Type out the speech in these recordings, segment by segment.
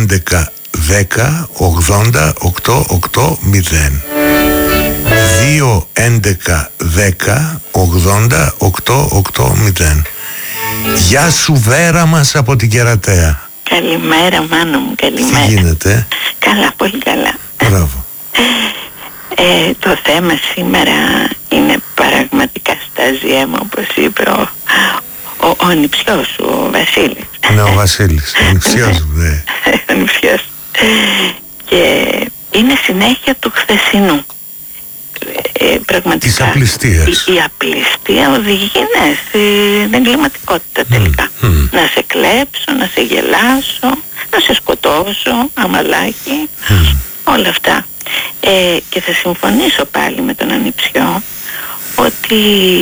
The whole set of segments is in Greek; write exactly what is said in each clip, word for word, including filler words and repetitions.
έντεκα δέκα ογδόντα οκτώ οκτώ μηδέν. δύο έντεκα δέκα ογδόντα οκτώ οκτώ μηδέν. Γεια σου Βέρα μας από την Κερατέα. Καλημέρα Μάνο μου, καλημέρα. Τι γίνεται? Καλά, πολύ καλά. Μπράβο. Ε, το θέμα σήμερα είναι πραγματικά στάζιέ μου, όπως είπε ο, ο, ο νηψιός σου, ο Βασίλης. Ναι, ο Βασίλης, ο νηψιός μου, ναι. Ο νηψιός. Και είναι συνέχεια του χθεσινού. Ε, πραγματικά της απληστίας. η, η απληστία οδηγεί, ναι, στην εγκληματικότητα τελικά. Mm, mm. Να σε κλέψω, να σε γελάσω, να σε σκοτώσω, αμαλάκι, mm. όλα αυτά. Ε, και θα συμφωνήσω πάλι με τον ανιψιό ότι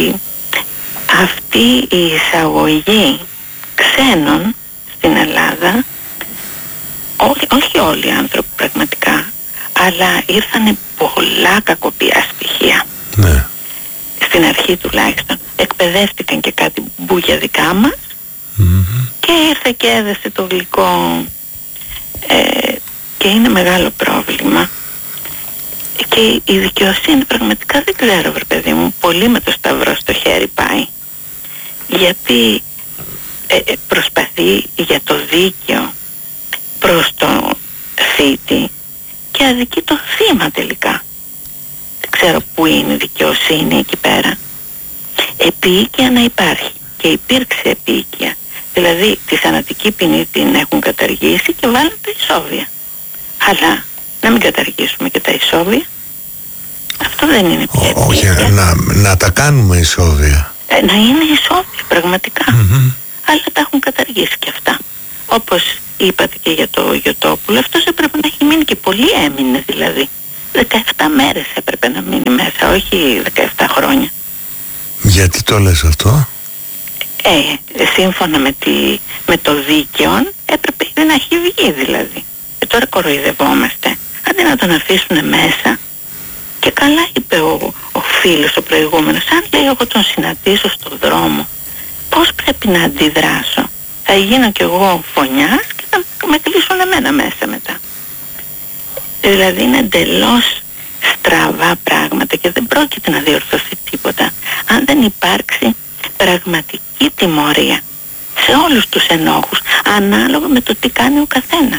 αυτή η εισαγωγή ξένων στην Ελλάδα, ό, όχι όλοι οι άνθρωποι πραγματικά, αλλά ήρθανε πολλά κακοποιά στοιχεία. Ναι. Στην αρχή τουλάχιστον εκπαιδεύτηκαν και κάτι μπούγια δικά μας, mm-hmm. και ήρθε και έδεσε το γλυκό, ε, και είναι μεγάλο πρόβλημα. Και η δικαιοσύνη πραγματικά δεν ξέρω, βρε παιδί μου, πολύ με το σταυρό στο χέρι πάει, γιατί ε, προσπαθεί για το δίκαιο προς το θήτη και αδικεί το θύμα τελικά. Δεν ξέρω που είναι η δικαιοσύνη εκεί πέρα. Επίοικια να υπάρχει, και υπήρξε επίοικια. Δηλαδή τη θανατική ποινή την έχουν καταργήσει και βάλουν τα ισόβια. Αλλά να μην καταργήσουμε και τα ισόβια. Αυτό δεν είναι πια επίοικια. Όχι, να, να τα κάνουμε ισόβια. Ε, να είναι ισόβια πραγματικά. Mm-hmm. Αλλά τα έχουν καταργήσει και αυτά. Όπως είπατε και για το Γιωτόπουλο, αυτός έπρεπε να έχει μείνει, και πολύ έμεινε δηλαδή. δεκαεπτά μέρες έπρεπε να μείνει μέσα, όχι δεκαεπτά χρόνια. Γιατί το λες αυτό? Ε, σύμφωνα με, τη, με το δίκαιο έπρεπε να έχει βγει δηλαδή. Και τώρα κοροϊδευόμαστε. Αντί να τον αφήσουν μέσα. Και καλά είπε ο, ο φίλος ο προηγούμενος, αν λέει εγώ τον συναντήσω στον δρόμο, πώς πρέπει να αντιδράσω? Θα γίνω κι εγώ φωνιάς και θα με κλείσουν εμένα μέσα μετά. Δηλαδή είναι εντελώς στραβά πράγματα και δεν πρόκειται να διορθωθεί τίποτα αν δεν υπάρξει πραγματική τιμωρία σε όλους τους ενόχους, ανάλογα με το τι κάνει ο καθένας.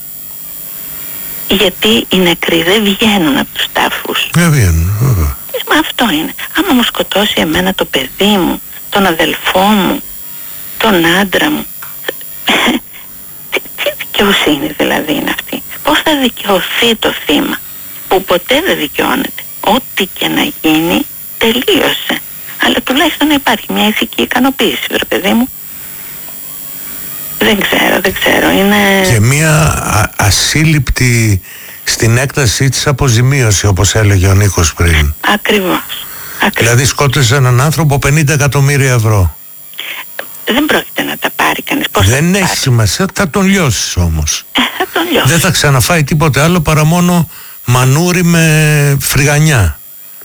Γιατί οι νεκροί δεν βγαίνουν από τους τάφους. Δεν βγαίνουν, βέβαια. Μα αυτό είναι. Άμα μου σκοτώσει εμένα το παιδί μου, τον αδελφό μου, τον άντρα μου, τι, τι δικαιοσύνη δηλαδή είναι αυτή? Πώς θα δικαιωθεί το θύμα που ποτέ δεν δικαιώνεται? Ό,τι και να γίνει τελείωσε. Αλλά τουλάχιστον να υπάρχει μια ηθική ικανοποίηση, βρε παιδί μου. Δεν ξέρω, δεν ξέρω. Είναι... Και μια α, ασύλληπτη στην έκτασή της αποζημίωση, όπως έλεγε ο Νίκος πριν. Ακριβώς. Ακριβώς. Δηλαδή σκότωσε έναν άνθρωπο πενήντα εκατομμύρια ευρώ. Δεν πρόκειται να τα πάρει κανείς. Πώς δεν έχει σημασία, θα τον λιώσεις όμως. Ε, θα τον λιώσεις. Δεν θα ξαναφάει τίποτε άλλο παρά μόνο μανούρι με φρυγανιά.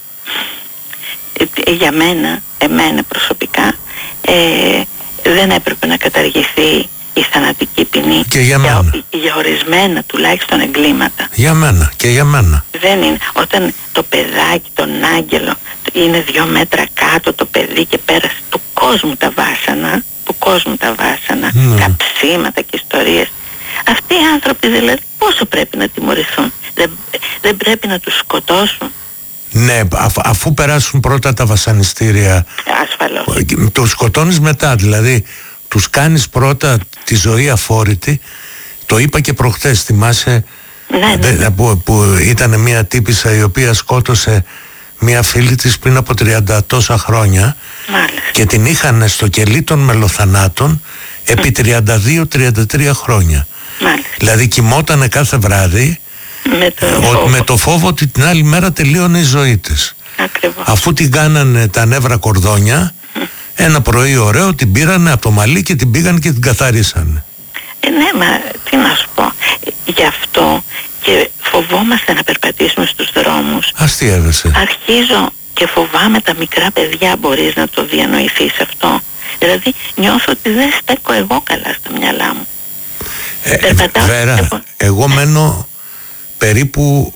Ε, για μένα, εμένα προσωπικά, ε, δεν έπρεπε να καταργηθεί η θανατική ποινή και για, για, για ορισμένα τουλάχιστον εγκλήματα. Για μένα και για μένα. Δεν είναι. Όταν το παιδάκι, τον άγγελο, είναι δύο μέτρα κάτω το παιδί και πέρασε του κόσμου τα βάσανα, του κόσμου τα βάσανα, mm. καψίματα και ιστορίες. Αυτοί οι άνθρωποι δηλαδή πόσο πρέπει να τιμωρηθούν? Δεν, δεν πρέπει να τους σκοτώσουν? Ναι, αφ, αφού περάσουν πρώτα τα βασανιστήρια. Ασφαλώς. Τους σκοτώνεις μετά, δηλαδή τους κάνεις πρώτα τη ζωή αφόρητη. Το είπα και προχτές, θυμάσαι, ναι, ναι. Δε, που, που ήταν μια τύπισσα η οποία σκότωσε μια φίλη της πριν από τριάντα τόσα χρόνια. Μάλιστα. Και την είχαν στο κελί των μελοθανάτων επί τριάντα δύο τριάντα τρία χρόνια. Μάλιστα. Δηλαδή κοιμότανε κάθε βράδυ με το, ο, φόβο. με το φόβο ότι την άλλη μέρα τελείωνε η ζωή της. Ακριβώς. Αφού την κάνανε τα νεύρα κορδόνια, mm. ένα πρωί ωραίο την πήρανε από το μαλλί και την πήγαν και την καθαρίσανε. Ε, ναι, μα τι να σου πω. Γι' αυτό και φοβόμαστε να περπατήσουμε στους δρόμους. Αστείευεσαι. Αρχίζω και φοβάμαι τα μικρά παιδιά, μπορείς να το διανοηθείς αυτό? Δηλαδή νιώθω ότι δεν στέκω εγώ καλά στα μυαλά μου. Ε, Βέρα, Εγώ μένω περίπου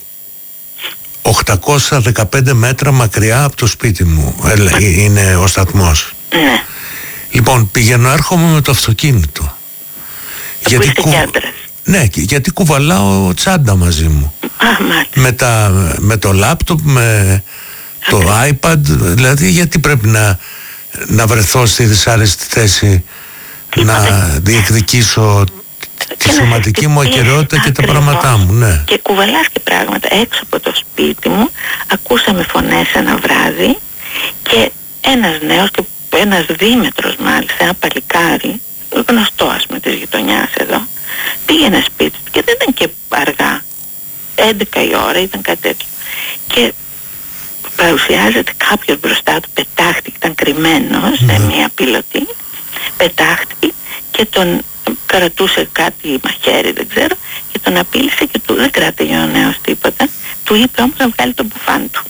οκτακόσια δεκαπέντε μέτρα μακριά από το σπίτι μου. Είναι ο σταθμός. Ναι. Λοιπόν, πηγαίνω έρχομαι με το αυτοκίνητο. Γιατί, κου... ναι, γιατί κουβαλάω τσάντα μαζί μου. Α, με, τα, με το λάπτοπ, με το okay. iPad. Δηλαδή γιατί πρέπει να, να βρεθώ στη δυσάρεστη θέση να διεκδικήσω τη σωματική μου ακεραιότητα και τα πράγματά μου, ναι. Και κουβαλάς και πράγματα. Έξω από το σπίτι μου ακούσαμε φωνές ένα βράδυ και ένας νέος και ένας δίμετρος μάλιστα, ένα παλικάρι, γνωστό ας πούμε της γειτονιάς εδώ, πήγαινε σπίτι του και δεν ήταν και αργά, έντεκα η ώρα ήταν κάτι τέτοιο, και παρουσιάζεται κάποιος μπροστά του, πετάχτηκε, ήταν κρυμμένος mm. σε μια πιλωτή, πετάχτηκε και τον κρατούσε κάτι μαχαίρι, δεν ξέρω, και τον απείλησε και του, δεν κράτηγε ο νέος τίποτα, του είπε όμως να βγάλει τον μπουφάν του.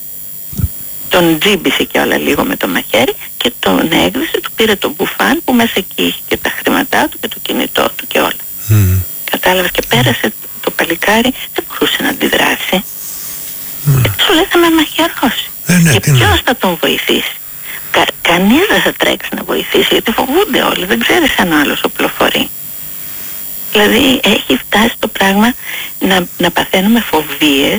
Τον τζίμπησε και όλα λίγο με το μαχαίρι και τον έγρισε, του πήρε τον μπουφάν που μέσα εκεί είχε και τα χρήματά του και το κινητό του και όλα. Mm. Κατάλαβες, και πέρασε το παλικάρι, δεν μπορούσε να αντιδράσει. Mm. Και του λέει θα με μαχαιρώσει. Ε, ναι, και ποιος θα τον βοηθήσει? Κα, κανείς δεν θα τρέξει να βοηθήσει γιατί φοβούνται όλοι, δεν ξέρεις αν ο άλλος οπλοφορεί. Δηλαδή έχει φτάσει το πράγμα να, να παθαίνουμε φοβίες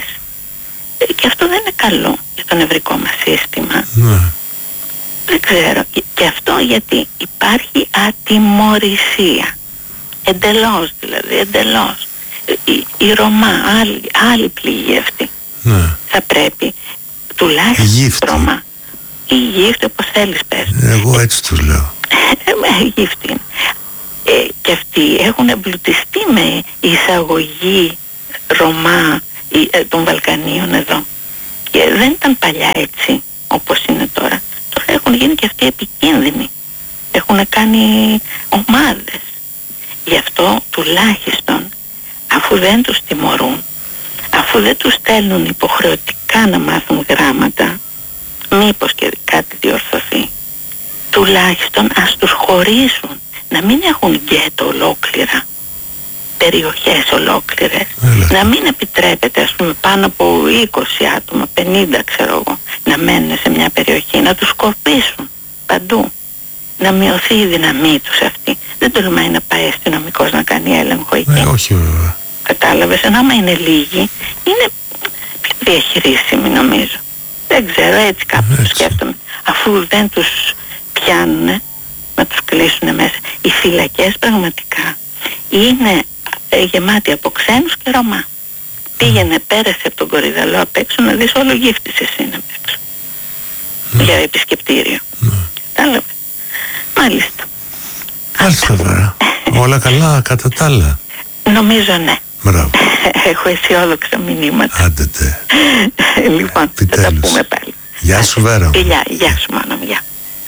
και αυτό δεν είναι καλό για το νευρικό μας σύστημα. Ναι. Δεν ξέρω. Και αυτό γιατί υπάρχει ατιμωρησία. Εντελώς δηλαδή, εντελώς. Η, η Ρωμά, άλλη, άλλη πληγή αυτή. Ναι. Θα πρέπει τουλάχιστον η Ρωμά. Η γύφτη, όπως θέλεις πες. Εγώ έτσι τους λέω. Ε, γύφτη είναι. Ε, και αυτοί έχουν εμπλουτιστεί με εισαγωγή Ρωμά ε, των Βαλκανίων εδώ. Και δεν ήταν παλιά έτσι όπως είναι τώρα. Τώρα έχουν γίνει και αυτοί επικίνδυνοι. Έχουν κάνει ομάδες. Γι' αυτό τουλάχιστον αφού δεν τους τιμωρούν, αφού δεν τους στέλνουν υποχρεωτικά να μάθουν γράμματα, μήπως και κάτι διορθωθεί, τουλάχιστον ας τους χωρίσουν, να μην έχουν γκέτο ολόκληρα, περιοχές ολόκληρες. Έλα. Να μην επιτρέπεται ας πούμε πάνω από είκοσι άτομα, πενήντα ξέρω εγώ, να μένουν σε μια περιοχή, να τους σκορπίσουν παντού, να μειωθεί η δύναμή τους αυτή. Δεν τολμάει να πάει αστυνομικός να κάνει έλεγχο εκεί. Ε, όχι βέβαια. Κατάλαβες, ενώ άμα είναι λίγοι, είναι πιο διαχειρίσιμοι νομίζω. Δεν ξέρω, έτσι κάπως το σκέφτομαι. Αφού δεν τους πιάνουν, να τους κλείσουν μέσα. Οι φυλακές πραγματικά είναι ε, γεμάτοι από ξένους και Ρωμά. Mm. Πήγαινε, πέρασε από τον κορυδαλό απ' έξω να δεις όλο γύφτης εσύ απ' έξω. Mm. Για επισκεπτήριο. Mm. Κατάλαβες. Μάλιστα. Μάλιστα βέβαια. Όλα καλά κατά τα άλλα. Νομίζω ναι. Μπράβο. Έχω αισιόδοξα μηνύματα. Άντε τε. Λοιπόν, επιτέλους. Θα τα πούμε πάλι. Γεια σου Βέρα. Γεια, γεια σου μάνα μου, γεια.